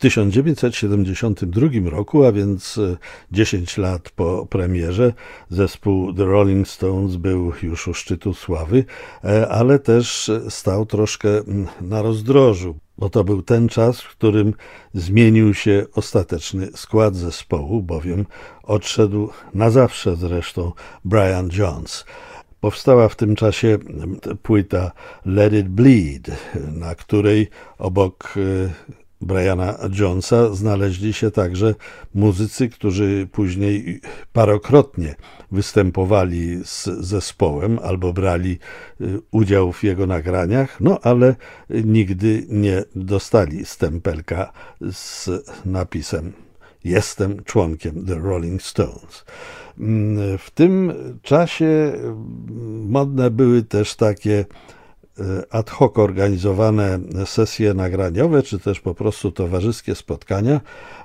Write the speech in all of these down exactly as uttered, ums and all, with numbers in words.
tysiąc dziewięćset siedemdziesiątym drugim roku, a więc dziesięć lat po premierze, zespół The Rolling Stones był już u szczytu sławy, ale też stał troszkę na rozdrożu, bo to był ten czas, w którym zmienił się ostateczny skład zespołu, bowiem odszedł na zawsze zresztą Brian Jones. Powstała w tym czasie płyta Let It Bleed, na której obok Briana Jonesa znaleźli się także muzycy, którzy później parokrotnie występowali z zespołem albo brali udział w jego nagraniach, no ale nigdy nie dostali stempelka z napisem "Jestem członkiem The Rolling Stones". W tym czasie modne były też takie ad hoc organizowane sesje nagraniowe, czy też po prostu towarzyskie spotkania.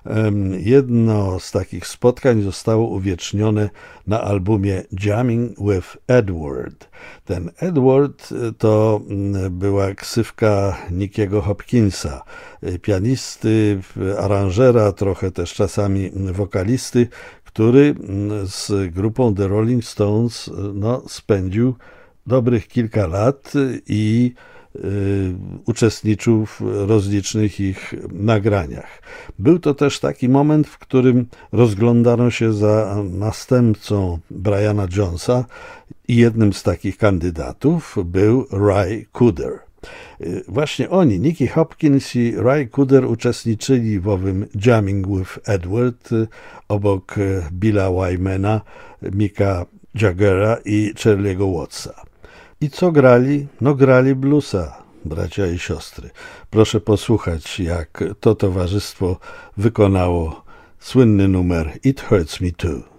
Jedno z takich spotkań zostało uwiecznione na albumie Jamming with Edward. Ten Edward to była ksywka Nickiego Hopkinsa, pianisty, aranżera, trochę też czasami wokalisty, który z grupą The Rolling Stones no, spędził dobrych kilka lat i y, uczestniczył w rozlicznych ich nagraniach. Był to też taki moment, w którym rozglądano się za następcą Briana Jonesa i jednym z takich kandydatów był Ry Cooder. Właśnie oni, Nicky Hopkins i Ry Cooder, uczestniczyli w owym Jamming with Edward obok Billa Wymana, Micka Jaggera i Charlie'ego Wattsa. I co grali? No grali bluesa, bracia i siostry. Proszę posłuchać, jak to towarzystwo wykonało słynny numer It Hurts Me Too.